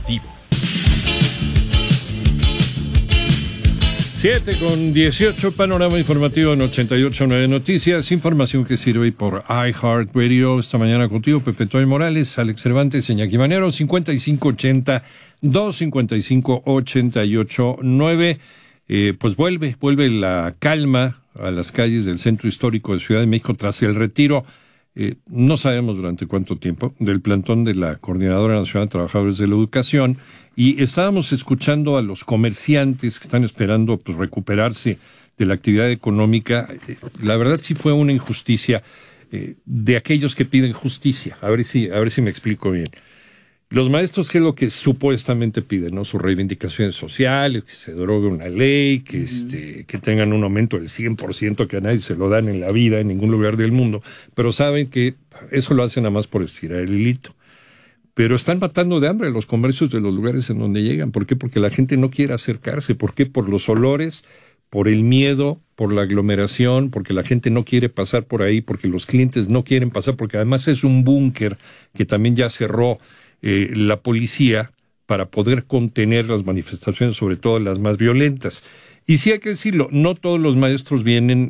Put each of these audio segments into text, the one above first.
informativo. 7:18, panorama informativo en 88.9 Noticias, información que sirve por iHeartRadio. Esta mañana contigo, Pepe Toy Morales, Alex Cervantes, Iñaki Manero, 5580-255-88-9. Pues vuelve la calma a las calles del centro histórico de Ciudad de México tras el retiro, no sabemos durante cuánto tiempo, del plantón de la Coordinadora Nacional de Trabajadores de la Educación, y estábamos escuchando a los comerciantes que están esperando pues recuperarse de la actividad económica. La verdad sí fue una injusticia de aquellos que piden justicia. A ver si me explico bien. Los maestros, ¿qué es lo que supuestamente piden, no? Sus reivindicaciones sociales, que se derogue una ley, que que tengan un aumento del 100%, que a nadie se lo dan en la vida, en ningún lugar del mundo, pero saben que eso lo hacen nada más por estirar el hilito. Pero están matando de hambre los comercios de los lugares en donde llegan. ¿Por qué? Porque la gente no quiere acercarse. ¿Por qué? Por los olores, por el miedo, por la aglomeración, porque la gente no quiere pasar por ahí, porque los clientes no quieren pasar, porque además es un búnker que también ya cerró la policía para poder contener las manifestaciones, sobre todo las más violentas. Y sí hay que decirlo, no todos los maestros vienen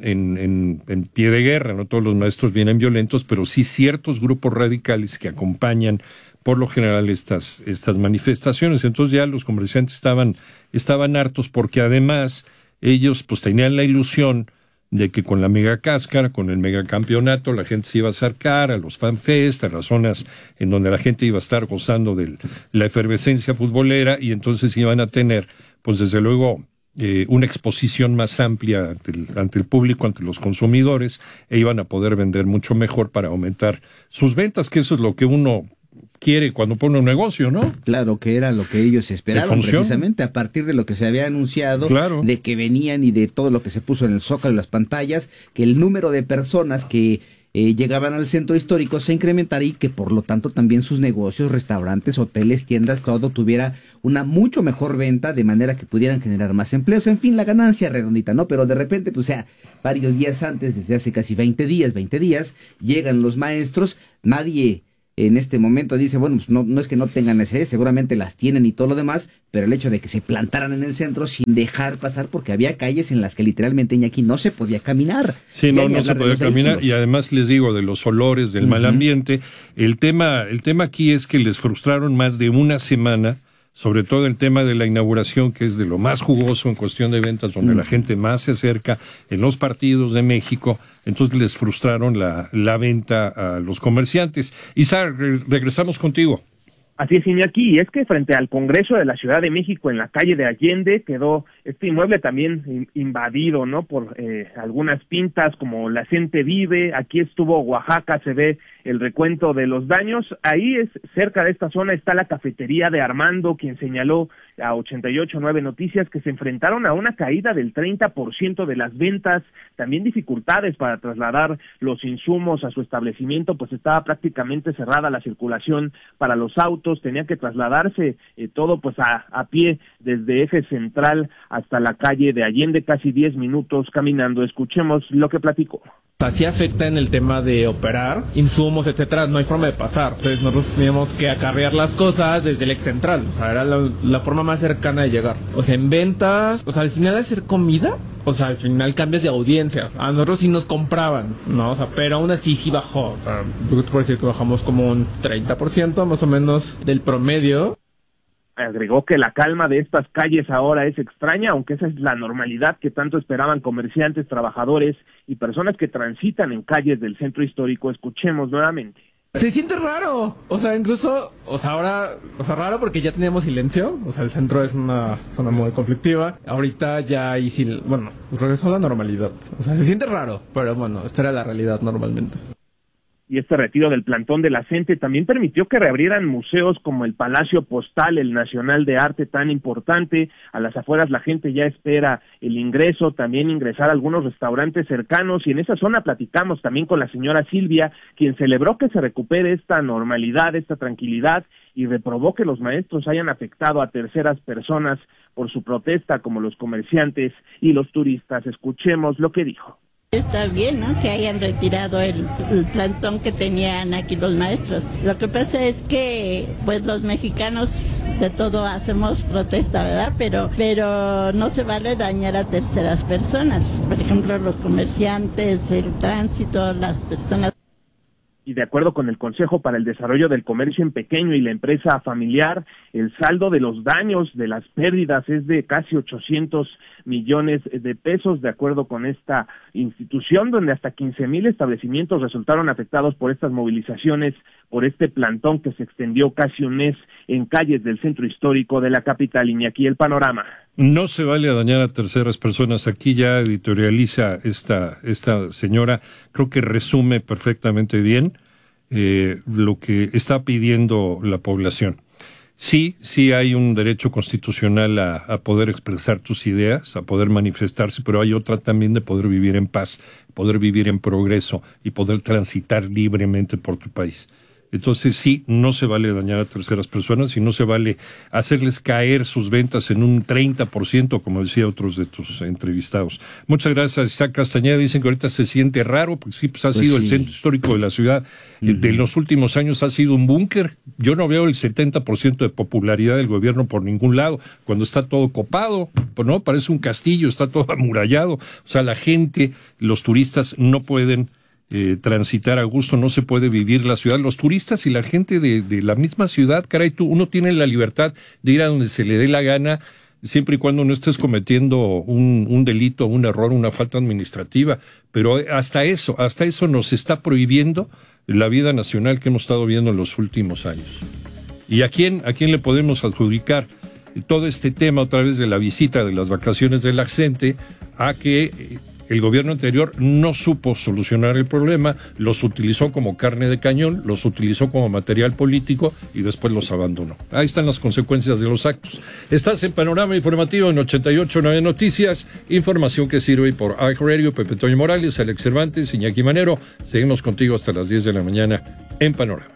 en pie de guerra, no todos los maestros vienen violentos, pero sí ciertos grupos radicales que acompañan por lo general estas manifestaciones. Entonces ya los comerciantes estaban hartos, porque además ellos pues tenían la ilusión de que con la mega cáscara, con el megacampeonato, la gente se iba a acercar a los fanfest, a las zonas en donde la gente iba a estar gozando de la efervescencia futbolera, y entonces iban a tener, pues desde luego, una exposición más amplia ante el público, ante los consumidores, e iban a poder vender mucho mejor para aumentar sus ventas, que eso es lo que uno quiere cuando pone un negocio, ¿no? Claro, que era lo que ellos esperaban, precisamente a partir de lo que se había anunciado, claro, de que venían y de todo lo que se puso en el Zócalo y las pantallas, que el número de personas que llegaban al centro histórico se incrementaría, y que por lo tanto también sus negocios, restaurantes, hoteles, tiendas, todo tuviera una mucho mejor venta, de manera que pudieran generar más empleos, en fin, la ganancia redondita, ¿no? Pero de repente, pues varios días antes, desde hace casi 20 días, llegan los maestros, nadie en este momento dice, bueno, pues no es que no tengan necesidades, seguramente las tienen y todo lo demás, pero el hecho de que se plantaran en el centro sin dejar pasar, porque había calles en las que literalmente, Iñaki, no se podía caminar. Sí, no se podía caminar, y además les digo, de los olores, del mal ambiente. El tema aquí es que les frustraron más de una semana, sobre todo el tema de la inauguración, que es de lo más jugoso en cuestión de ventas, donde la gente más se acerca en los partidos de México. Entonces les frustraron la venta a los comerciantes. Isa, regresamos contigo. Así es, Iñaki, y es que frente al Congreso de la Ciudad de México, en la calle de Allende, quedó este inmueble también invadido, ¿no?, por algunas pintas como La Gente Vive. Aquí estuvo Oaxaca, se ve el recuento de los daños. Ahí cerca de esta zona está la cafetería de Armando, quien señaló a 88.9 Noticias que se enfrentaron a una caída del 30% de las ventas, también dificultades para trasladar los insumos a su establecimiento, pues estaba prácticamente cerrada la circulación para los autos, tenía que trasladarse todo pues a pie desde Eje Central hasta la calle de Allende, casi 10 minutos caminando. Escuchemos lo que platicó. Así afecta en el tema de operar, insumos, etcétera, no hay forma de pasar. Entonces nosotros teníamos que acarrear las cosas desde el ex central, o sea, era la forma más cercana de llegar. O sea, en ventas, o sea, al final de hacer comida, o sea, al final cambias de audiencia. A nosotros sí nos compraban, ¿no? O sea, pero aún así sí bajó. O sea, yo te puedo decir que bajamos como un 30% más o menos del promedio. Agregó que la calma de estas calles ahora es extraña, aunque esa es la normalidad que tanto esperaban comerciantes, trabajadores y personas que transitan en calles del centro histórico. Escuchemos nuevamente. Se siente raro, o sea, incluso, o sea, ahora, o sea, raro porque ya teníamos silencio, o sea, el centro es una zona muy conflictiva, ahorita ya hay bueno, regresó a la normalidad, o sea, se siente raro, pero bueno, esta era la realidad normalmente. Y este retiro del plantón de la gente también permitió que reabrieran museos como el Palacio Postal, el Nacional de Arte tan importante. A las afueras la gente ya espera el ingreso, también ingresar a algunos restaurantes cercanos, y en esa zona platicamos también con la señora Silvia, quien celebró que se recupere esta normalidad, esta tranquilidad, y reprobó que los maestros hayan afectado a terceras personas por su protesta, como los comerciantes y los turistas. Escuchemos lo que dijo. Está bien, ¿no?, que hayan retirado el plantón que tenían aquí los maestros. Lo que pasa es que, pues, los mexicanos de todo hacemos protesta, ¿verdad? Pero no se vale dañar a terceras personas, por ejemplo, los comerciantes, el tránsito, las personas. Y de acuerdo con el Consejo para el Desarrollo del Comercio en Pequeño y la Empresa Familiar, el saldo de los daños, de las pérdidas, es de casi 800 millones de pesos, de acuerdo con esta institución, donde hasta 15,000 establecimientos resultaron afectados por estas movilizaciones, por este plantón que se extendió casi un mes en calles del centro histórico de la capital. Iñaki, el panorama. No se vale dañar a terceras personas. Aquí ya editorializa esta señora, creo que resume perfectamente bien lo que está pidiendo la población. Sí hay un derecho constitucional a poder expresar tus ideas, a poder manifestarse, pero hay otra también de poder vivir en paz, poder vivir en progreso y poder transitar libremente por tu país. Entonces sí, no se vale dañar a terceras personas y no se vale hacerles caer sus ventas en un 30%, como decía otros de tus entrevistados. Muchas gracias, Isaac Castañeda. Dicen que ahorita se siente raro, porque sí, pues ha sido el centro histórico de la ciudad. De los últimos años ha sido un búnker. Yo no veo el 70% de popularidad del gobierno por ningún lado, cuando está todo copado, pues no, parece un castillo, está todo amurallado. O sea, la gente, los turistas no pueden transitar a gusto, no se puede vivir la ciudad. Los turistas y la gente de la misma ciudad, caray, uno tiene la libertad de ir a donde se le dé la gana, siempre y cuando no estés cometiendo un delito, un error, una falta administrativa. Pero hasta eso nos está prohibiendo la vida nacional que hemos estado viendo en los últimos años. ¿Y a quién le podemos adjudicar todo este tema a través de la visita de las vacaciones de la gente? A que el gobierno anterior no supo solucionar el problema, los utilizó como carne de cañón, los utilizó como material político y después los abandonó. Ahí están las consecuencias de los actos. Estás en Panorama Informativo en 88.9 Noticias, información que sirve por iHeartRadio. Pepe Toño Morales, Alex Cervantes, Iñaki Manero. Seguimos contigo hasta las 10 de la mañana en Panorama.